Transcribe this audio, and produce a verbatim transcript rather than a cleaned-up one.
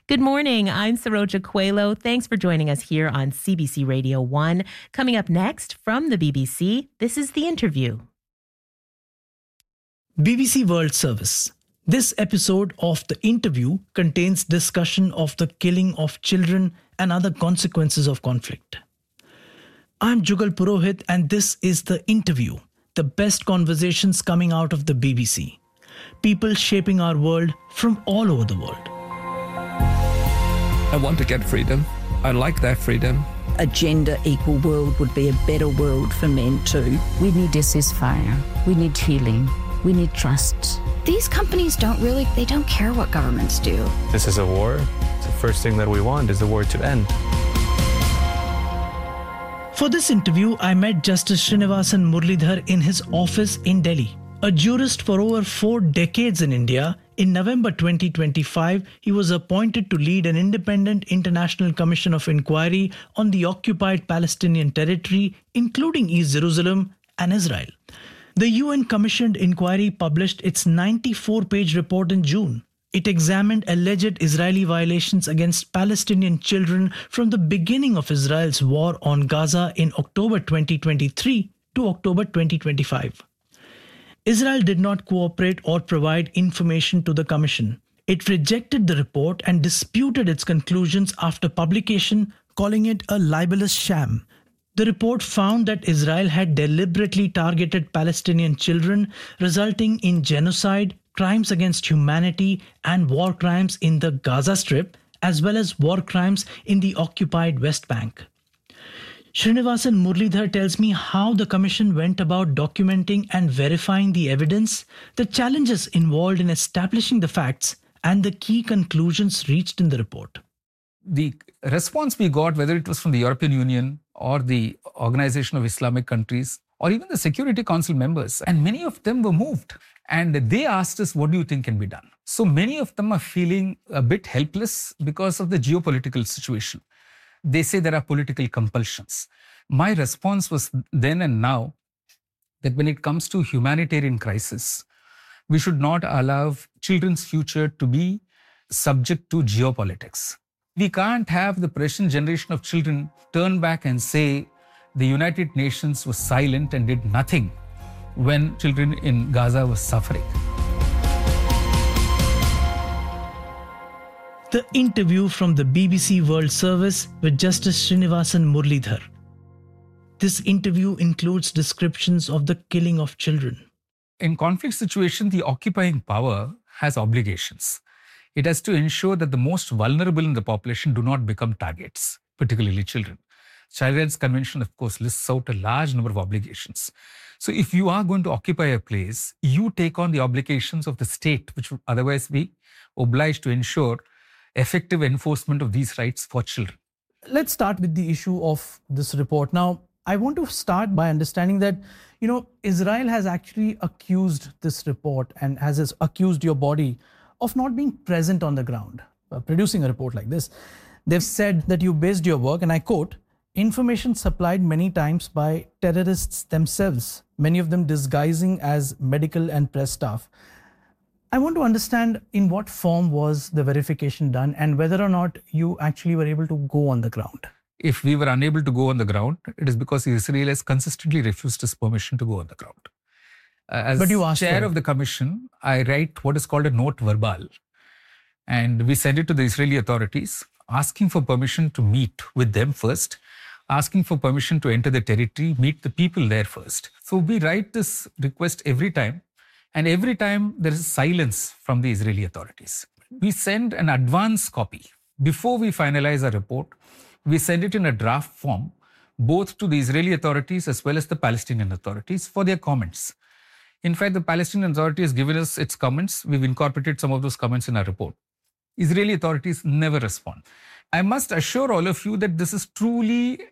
Good morning. I'm Saroja Coelho. Thanks for joining us here on C B C Radio one. Coming up next from the B B C, this is The Interview. B B C World Service. This episode of The Interview contains discussion of the killing of children and other consequences of conflict. I'm Jugal Purohit and this is The Interview, the best conversations coming out of the B B C. People shaping our world from all over the world. I want to get freedom. I like that freedom. A gender equal world would be a better world for men too. We need a ceasefire. We need healing. We need trust. These companies don't really, they don't care what governments do. This is a war. The first thing that we want is the war to end. For this interview, I met Justice Srinivasan Muralidhar in his office in Delhi. A jurist for over four decades in India, in November twenty twenty-five, he was appointed to lead an independent international commission of inquiry on the occupied Palestinian territory, including East Jerusalem and Israel. The U N-commissioned inquiry published its ninety-four page report in June. It examined alleged Israeli violations against Palestinian children from the beginning of Israel's war on Gaza in October twenty twenty-three to October twenty twenty-five. Israel did not cooperate or provide information to the commission. It rejected the report and disputed its conclusions after publication, calling it a libelous sham. The report found that Israel had deliberately targeted Palestinian children, resulting in genocide, crimes against humanity, and war crimes in the Gaza Strip, as well as war crimes in the occupied West Bank. Srinivasan Muralidhar tells me how the commission went about documenting and verifying the evidence, the challenges involved in establishing the facts, and the key conclusions reached in the report. The response we got, whether it was from the European Union or the Organization of Islamic Countries, or even the Security Council members, and many of them were moved. And they asked us, what do you think can be done? So many of them are feeling a bit helpless because of the geopolitical situation. They say there are political compulsions. My response was then and now that when it comes to humanitarian crisis, we should not allow children's future to be subject to geopolitics. We can't have the present generation of children turn back and say the United Nations was silent and did nothing when children in Gaza were suffering. The interview from the B B C World Service with Justice Srinivasan Muralidhar. This interview includes descriptions of the killing of children. In conflict situations, the occupying power has obligations. It has to ensure that the most vulnerable in the population do not become targets, particularly children. Child Rights Convention, of course, lists out a large number of obligations. So if you are going to occupy a place, you take on the obligations of the state, which would otherwise be obliged to ensure effective enforcement of these rights for children. Let's start with the issue of this report. Now, I want to start by understanding that, you know, Israel has actually accused this report and has accused your body of not being present on the ground, uh, producing a report like this. They've said that you based your work, and I quote, information supplied many times by terrorists themselves, many of them disguising as medical and press staff. I want to understand in what form was the verification done and whether or not you actually were able to go on the ground. If we were unable to go on the ground, it is because Israel has consistently refused us permission to go on the ground. Uh, as but you asked chair of the commission, I write what is called a note verbal. And we send it to the Israeli authorities, asking for permission to meet with them first, asking for permission to enter the territory, meet the people there first. So we write this request every time. And every time there is silence from the Israeli authorities. We send an advance copy. Before we finalize our report, we send it in a draft form, both to the Israeli authorities as well as the Palestinian authorities for their comments. In fact, the Palestinian authority has given us its comments. We've incorporated some of those comments in our report. Israeli authorities never respond. I must assure all of you that this is truly